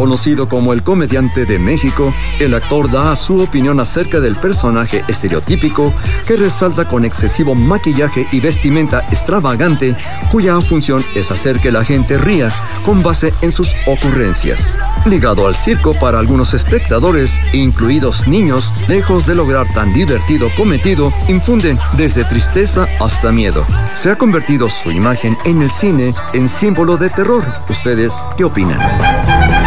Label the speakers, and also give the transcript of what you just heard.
Speaker 1: Conocido como el comediante de México, el actor da su opinión acerca del personaje estereotípico que resalta con excesivo maquillaje y vestimenta extravagante, cuya función es hacer que la gente ría con base en sus ocurrencias. Ligado al circo para algunos espectadores, incluidos niños, lejos de lograr tan divertido cometido, infunden desde tristeza hasta miedo. Se ha convertido su imagen en el cine en símbolo de terror. ¿Ustedes qué opinan?